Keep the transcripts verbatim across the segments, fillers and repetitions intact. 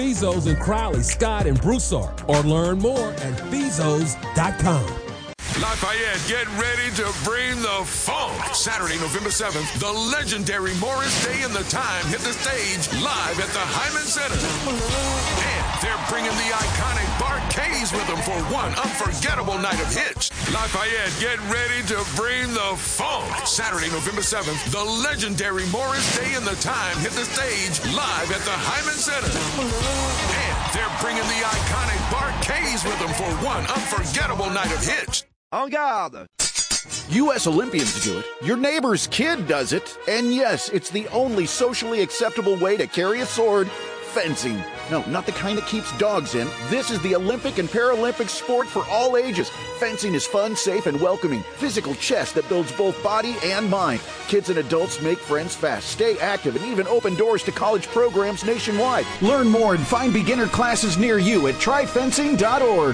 Bezos in Crowley, Scott, and Broussard, or learn more at Bezos dot com. Lafayette, get ready to bring the funk. Saturday, November seventh, the legendary Morris Day and the Time hit the stage live at the Hyman Center. And they're bringing the iconic Bart Kays with them for one unforgettable night of hits. Lafayette, get ready to bring the funk. Saturday, November seventh, the legendary Morris Day and the Time hit the stage live at the Hyman Center. And they're bringing the iconic Bart Kays with them for one unforgettable night of hits. En garde! U S Olympians do it. Your neighbor's kid does it. And yes, it's the only socially acceptable way to carry a sword. Fencing. No, not the kind that keeps dogs in. This is the Olympic and Paralympic sport for all ages. Fencing is fun, safe, and welcoming. Physical chess that builds both body and mind. Kids and adults make friends fast, stay active, and even open doors to college programs nationwide. Learn more and find beginner classes near you at try fencing dot org.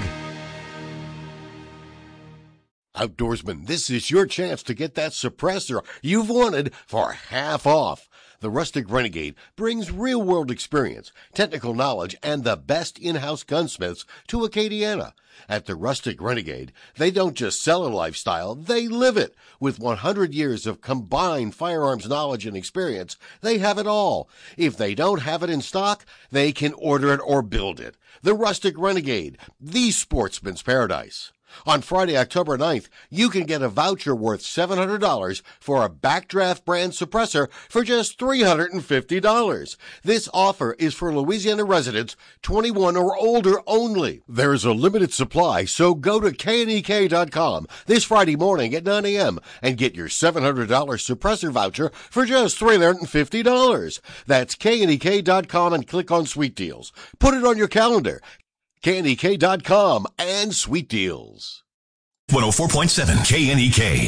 Outdoorsman, this is your chance to get that suppressor you've wanted for half off. The Rustic Renegade brings real-world experience, technical knowledge, and the best in-house gunsmiths to Acadiana. At the Rustic Renegade, they don't just sell a lifestyle, they live it. With one hundred years of combined firearms knowledge and experience, they have it all. If they don't have it in stock, they can order it or build it. The Rustic Renegade, the sportsman's paradise. On Friday, October ninth, you can get a voucher worth seven hundred dollars for a Backdraft brand suppressor for just three hundred fifty dollars. This offer is for Louisiana residents twenty-one or older only. There is a limited supply, so go to K N E K dot com this Friday morning at nine a.m. and get your seven hundred dollars suppressor voucher for just three hundred fifty dollars. That's K N E K dot com and click on Sweet Deals. Put it on your calendar. K N E K dot com and Sweet Deals. one oh four point seven K N E K.